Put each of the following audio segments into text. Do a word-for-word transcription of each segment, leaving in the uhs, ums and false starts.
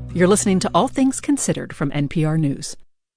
You're listening to All Things Considered from N P R News.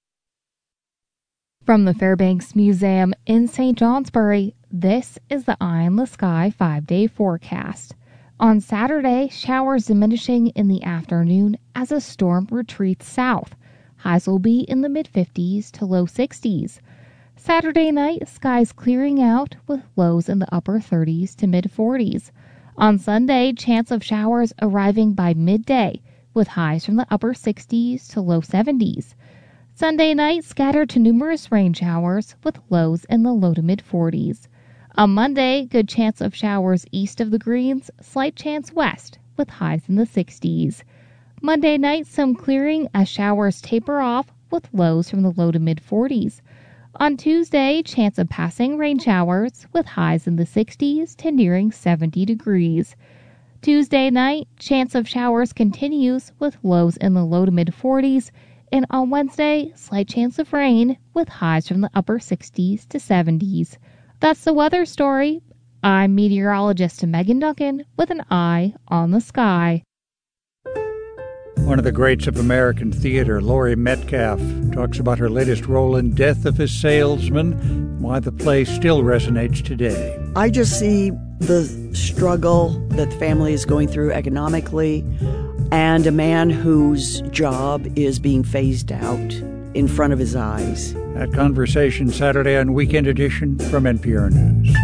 From the Fairbanks Museum in Saint Johnsbury, this is the Eye in the Sky five-day forecast. On Saturday, showers diminishing in the afternoon as a storm retreats south. Highs will be in the mid-fifties to low sixties. Saturday night, skies clearing out with lows in the upper thirties to mid-forties. On Sunday, chance of showers arriving by midday, with highs from the upper sixties to low seventies. Sunday night, scattered to numerous rain showers with lows in the low to mid-forties. On Monday, good chance of showers east of the Greens, slight chance west with highs in the sixties. Monday night, some clearing as showers taper off with lows from the low to mid-forties. On Tuesday, chance of passing rain showers with highs in the sixties to nearing seventy degrees. Tuesday night, chance of showers continues with lows in the low to mid-forties. And on Wednesday, slight chance of rain with highs from the upper sixties to seventies. That's the weather story. I'm meteorologist Megan Duncan with an eye on the sky. One of the greats of American theater, Laurie Metcalf, talks about her latest role in Death of a Salesman, why the play still resonates today. I just see the struggle that the family is going through economically, and a man whose job is being phased out in front of his eyes. That conversation Saturday on Weekend Edition from N P R News.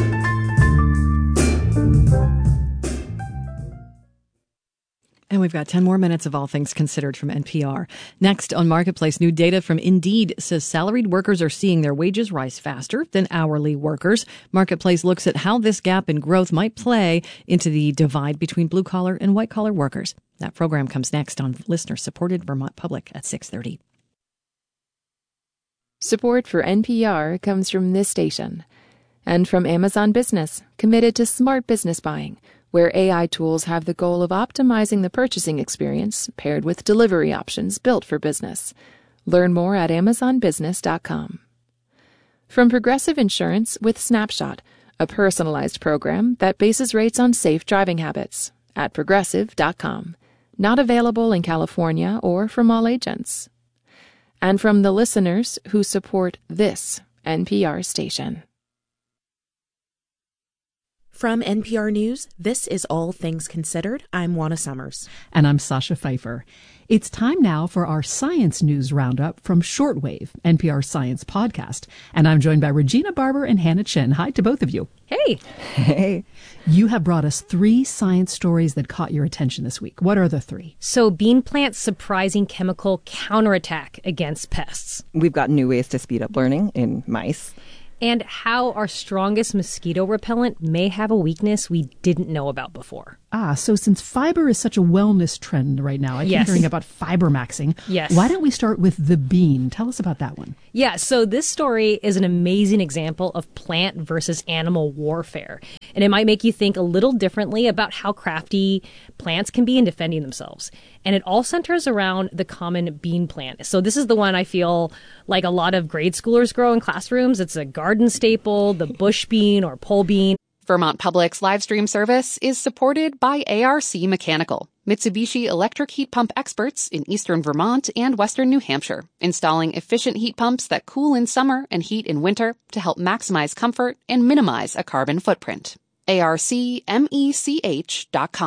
And we've got ten more minutes of All Things Considered from N P R. Next on Marketplace, new data from Indeed says salaried workers are seeing their wages rise faster than hourly workers. Marketplace looks at how this gap in growth might play into the divide between blue-collar and white-collar workers. That program comes next on listener-supported Vermont Public at six thirty. Support for N P R comes from this station and from Amazon Business, committed to smart business buying, where A I tools have the goal of optimizing the purchasing experience paired with delivery options built for business. Learn more at amazon business dot com. From Progressive Insurance with Snapshot, a personalized program that bases rates on safe driving habits, at progressive dot com. Not available in California or from all agents. And from the listeners who support this N P R station. From N P R News, this is All Things Considered. I'm Juana Summers. And I'm Sasha Pfeiffer. It's time now for our science news roundup from Shortwave, N P R Science Podcast. And I'm joined by Regina Barber and Hannah Chen. Hi to both of you. Hey. Hey. You have brought us three science stories that caught your attention this week. What are the three? So bean plant's surprising chemical counterattack against pests. We've got new ways to speed up learning in mice. And how our strongest mosquito repellent may have a weakness we didn't know about before. Ah, so since fiber is such a wellness trend right now, I keep Yes. hearing about fiber maxing. Yes. Why don't we start with the bean? Tell us about that one. Yeah, so this story is an amazing example of plant versus animal warfare. And it might make you think a little differently about how crafty plants can be in defending themselves. And it all centers around the common bean plant. So this is the one I feel like a lot of grade schoolers grow in classrooms. It's a garden staple, the bush bean or pole bean. Vermont Public's live stream service is supported by A R C Mechanical, Mitsubishi electric heat pump experts in eastern Vermont and western New Hampshire, installing efficient heat pumps that cool in summer and heat in winter to help maximize comfort and minimize a carbon footprint. A R C mech dot com.